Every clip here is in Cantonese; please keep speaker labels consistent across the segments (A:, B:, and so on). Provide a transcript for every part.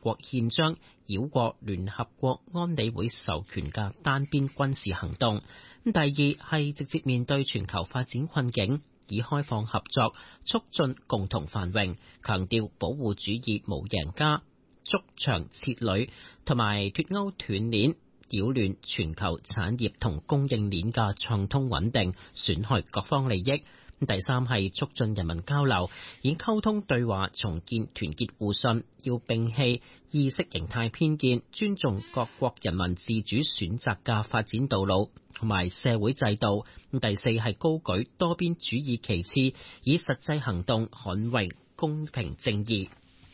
A: 國憲章繞過聯合國安理會授權嘅單邊軍事行動。第二係直接面對全球發展困境，以開放合作促進共同繁榮，強調保護主義無贏家，築牆設壘同埋脫鈎斷鏈，擾亂全球產業同供應鏈嘅暢通穩定，損害各方利益。第三係促進人民交流，以溝通對話重建團結互信，要摒棄意識形態偏見，尊重各國人民自主選擇嘅發展道路同埋社會制度。第四係高舉多邊主義旗幟，以實際行動捍衛公平正義。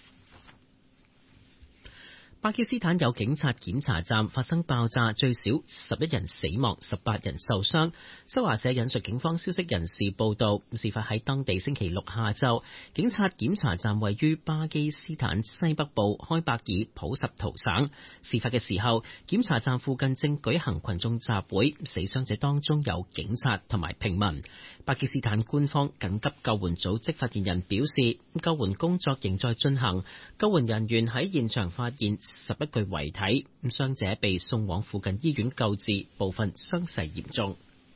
A: 巴基斯坦有警察檢查站發生爆炸，最少11人死亡，18人受傷。新華社引述警方消息人士報道，事發喺當地星期六下晝。警察檢查站位於巴基斯坦西北部開伯爾普什圖省。事發嘅時候，檢查站附近正舉行群眾集會，死傷者當中有警察同埋平民。巴基斯坦官方緊急救援組織發言人表示，救援工作仍在進行，救援人員喺現場發現11具遺體，傷者被送往附近醫院救治，部分傷勢嚴重。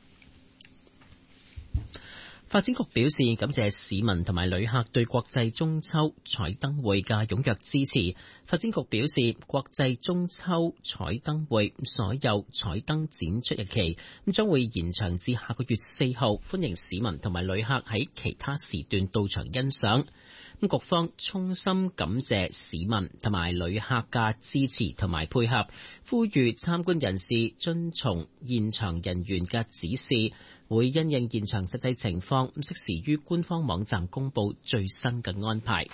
A: 發展局表示感謝市民同埋旅客對國際中秋彩燈會嘅踴躍支持。發展局表示，國際中秋彩燈會所有彩燈展出日期將會延長至下個月4號，歡迎市民同埋旅客喺其他時段到場欣賞。局方衷心感謝市民同埋旅客嘅支持同埋配合，呼籲參觀人士遵從現場人員嘅指示，會因應現場實際情況，適時於官方網站公布最新嘅安排。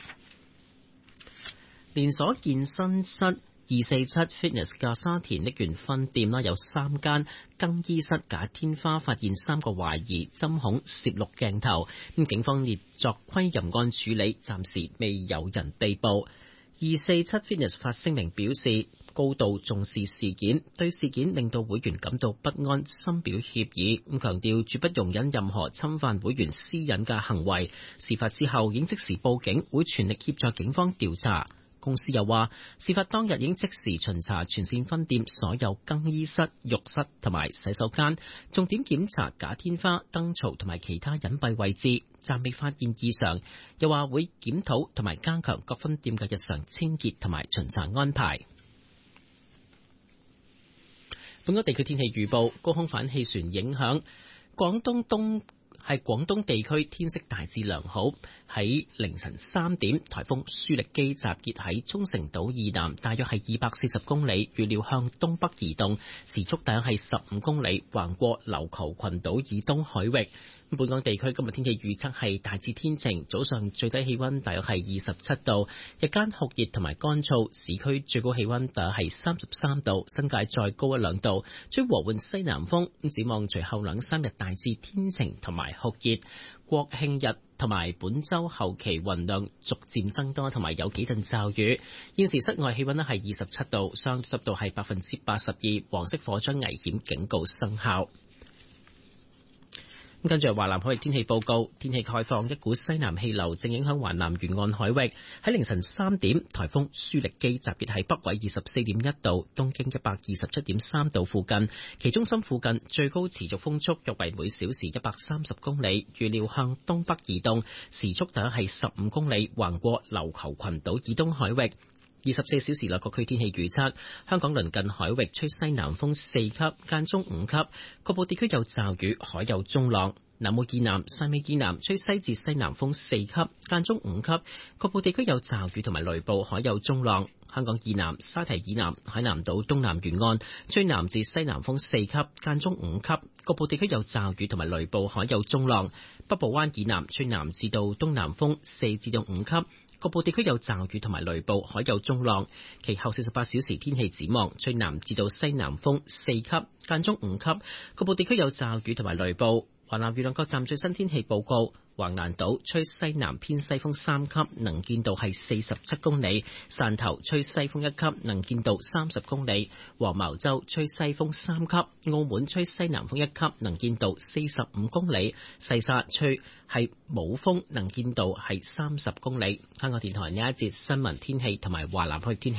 A: 連鎖健身室247 Fitness 嘅沙田瀝源分店有3間更衣室假天花發現3個懷疑針孔攝錄鏡頭，警方列作窺淫案處理，暫時未有人被捕。247 Fitness 發聲明表示，高度重視事件，對事件令到會員感到不安，深表歉意，強調絕不容忍任何侵犯會員私隱嘅行為。事發之後已經即時報警，會全力協助警方調查。公司又話，事發當日已經即時巡查全線分店所有更衣室、浴室同埋洗手間，重點檢查假天花、燈槽同埋其他隱蔽位置，暫未發現異常。又話會檢討同埋加強各分店嘅日常清潔同埋巡查安排。本港地區天氣預報，高空反氣旋影響廣東地區天色大致良好。喺凌晨3點，颱風舒力基集結喺沖繩島以南，大約係240公里，預料向東北移動，時速大約係15公里，橫過琉球群島以東海域。本港地區今日天氣預測係大致天晴，早上最低氣溫大約係27度，日間酷熱同埋乾燥，市區最高氣溫大約係33度，新界再高1-2度，吹和緩西南風。展望隨後2-3日大致天晴同埋酷熱，國慶日同埋本週後期雲量逐漸增多，同埋有幾陣驟雨。現時室外氣溫係27度，相對濕度係82%，黃色火災危險警告生效。跟住係華南海域天氣報告，天氣概況，一股西南氣流正影響華南沿岸海域。喺凌晨3點，颱風舒力基集結喺北緯24.1度、東經127.3度附近，其中心附近最高持續風速約為每小時130公里，預料向東北移動，時速大約係15公里，橫過琉球群島以東海域。24小時內各區天氣預測，香港鄰近海域吹西南風4級，間中5級，局部地區有驟雨，海有中浪。南澳以南、汕尾以南吹西至西南風4級，間中5級，局部地區有驟雨同埋雷暴，海有中浪。香港以南、沙堤以南、海南島東南沿岸吹南至西南風4級，間中5級，局部地區有驟雨同埋雷暴，海有中浪。北部灣以南吹南至到東南風4至到5級。局部地區有驟雨同埋雷暴，海有中浪。其後48小時天氣展望，吹南至到西南風4級，間中5級，局部地區有驟雨同埋雷暴。華南漁兩個站最新天氣報告：橫瀾島吹西南偏西風3級，能見度係47公里；汕頭吹西風1級，能見度30公里；黃茅洲吹西風3級；澳門吹西南風1級，能見度45公里；西沙吹係冇風，能見度係30公里。香港電台呢一節新聞天氣同埋華南區天氣。